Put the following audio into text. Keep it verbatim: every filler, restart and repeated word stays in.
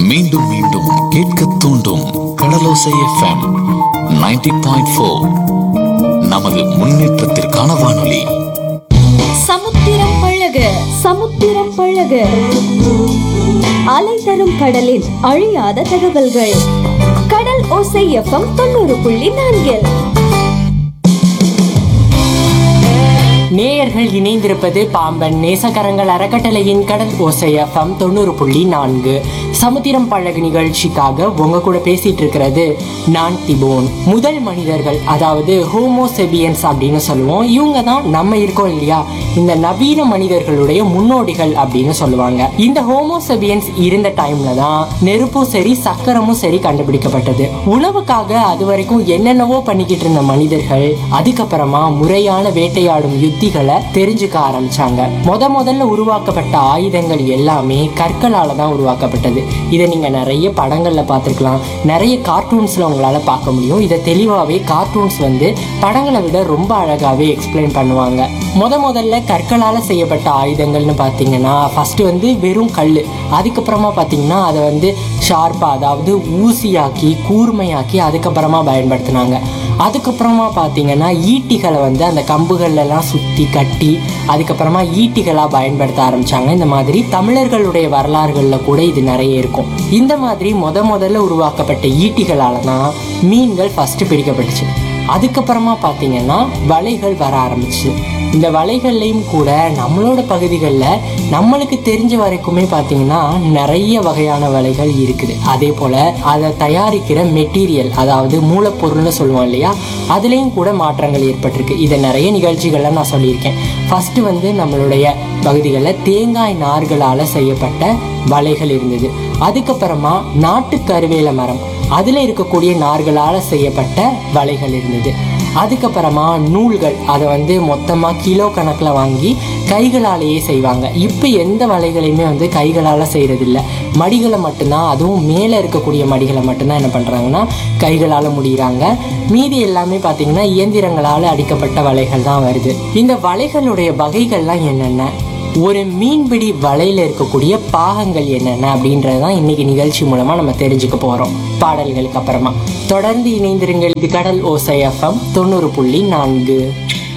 மீண்டும் மீண்டும் கேட்க தூண்டும் கடலோசை எஃப்எம் நைன்டி பாயிண்ட் ஃபோர். நமது முன்னேற்றத்திற்கான வானொலி. சமுத்திரம் பழக சமுத்திரம் பழக அலை தரும் கடலில் அழியாத தகவல்கள். கடல் ஓசை எஃப்எம் தொண்ணூறு புள்ளி நான்கில் நேயர்கள் இணைந்திருப்பது பாம்பன் நேசக்கரங்கள் அறக்கட்டளையின் கடல் ஓசை எஃப்எம் தொண்ணூறு புள்ளி நான்கு. சமுத்திரம் பழகு நிகழ்ச்சிக்காக உங்க கூட பேசிட்டு இருக்கிறது நான் திபோன். முதல் மனிதர்கள், அதாவது ஹோமோசெபியன்ஸ் அப்படின்னு சொல்லுவோம். இவங்க தான் நம்ம இருக்கோம் இல்லையா, இந்த நவீன மனிதர்களுடைய முன்னோடிகள் அப்படின்னு சொல்லுவாங்க. இந்த ஹோமோசெபியன்ஸ் இருந்த டைம்ல தான் நெருப்பும் சரி சக்கரமும் சரி கண்டுபிடிக்கப்பட்டது. உணவுக்காக அது வரைக்கும் என்னென்னவோ பண்ணிக்கிட்டு இருந்த மனிதர்கள் அதுக்கப்புறமா முறையான வேட்டையாடும் யுத்திகளை தெரிஞ்சுக்க ஆரம்பிச்சாங்க. முத முதல்ல உருவாக்கப்பட்ட ஆயுதங்கள் எல்லாமே கற்களால தான் உருவாக்கப்பட்டது. இதை நீங்க நிறைய படங்கள்ல பார்த்திருக்கலாம், நிறைய கார்ட்டூன்ஸ்ல உங்களால பார்க்க முடியும். இதை தெளிவாவே கார்ட்டூன்ஸ் வந்து படங்களை விட ரொம்ப அழகாவே எக்ஸ்பிளைன் பண்ணுவாங்க. முத முதல்ல கற்களால செய்யப்பட்ட ஆயுதங்கள்னு பார்த்தீங்கன்னா ஃபர்ஸ்ட் வந்து வெறும் கல், அதுக்கப்புறமா பார்த்தீங்கன்னா அதை வந்து ஷார்ப்பா, அதாவது ஊசியாக்கி கூர்மையாக்கி அதுக்கப்புறமா பயன்படுத்தினாங்க. அதுக்கப்புறமா பார்த்தீங்கன்னா ஈட்டிகளை வந்து அந்த கம்புகள்லாம் சுற்றி கட்டி அதுக்கப்புறமா ஈட்டிகளாக பயன்படுத்த ஆரம்பித்தாங்க. இந்த மாதிரி தமிழர்களுடைய வரலாறுகளில் கூட இது நிறைய இருக்கும். இந்த மாதிரி முத முதல்ல உருவாக்கப்பட்ட ஈட்டிகளால் தான் மீன்கள் ஃபஸ்ட்டு பிடிக்கப்பட்டுச்சு. அதுக்கப்புறமா பார்த்தீங்கன்னா வலைகள் வர ஆரம்பிச்சு. இந்த வலைகள்லையும் கூட நம்மளோட பகுதிகளில் நம்மளுக்கு தெரிஞ்ச வரைக்குமே பார்த்தீங்கன்னா நிறைய வகையான வலைகள் இருக்குது. அதே போல் அதை தயாரிக்கிற மெட்டீரியல், அதாவது மூலப்பொருள்னு சொல்லுவோம் இல்லையா, அதுலேயும் கூட மாற்றங்கள் ஏற்பட்டிருக்கு. இதை நிறைய நிகழ்ச்சிகளில் நான் சொல்லியிருக்கேன். ஃபஸ்ட்டு வந்து நம்மளுடைய பகுதிகளில் தேங்காய் நார்களால் செய்யப்பட்ட வலைகள் இருந்தது. அதுக்கப்புறமா நாட்டு கருவேல மரம், அதில் இருக்கக்கூடிய நார்களால் செய்யப்பட்ட வலைகள் இருந்தது. அதுக்கப்புறமா நூல்கள், அதை வந்து மொத்தமாக கிலோ கணக்கில் வாங்கி கைகளாலேயே செய்வாங்க. இப்போ எந்த வலைகளையுமே வந்து கைகளால் செய்கிறதில்ல, மடிகளை மட்டும்தான், அதுவும் மேலே இருக்கக்கூடிய மடிகளை மட்டும்தான் என்ன பண்ணுறாங்கன்னா கைகளால் முடிகிறாங்க. மீதி எல்லாமே பார்த்திங்கன்னா இயந்திரங்களால் அடிக்கப்பட்ட வலைகள் தான் வருது. இந்த வலைகளுடைய வகைகள்லாம் என்னென்ன, ஒரு மீன்பிடி வலையில் இருக்கக்கூடிய பாகங்கள் என்னென்ன அப்படின்றது தான் இன்னைக்கு நிகழ்ச்சி மூலமாக நம்ம தெரிஞ்சுக்க போகிறோம். பாடல்களுக்கு அப்புறமா தொடர்ந்து இணைந்திருங்கள். இது கடல் ஓசை எஃப்எம் தொண்ணூறு புள்ளி நான்கு.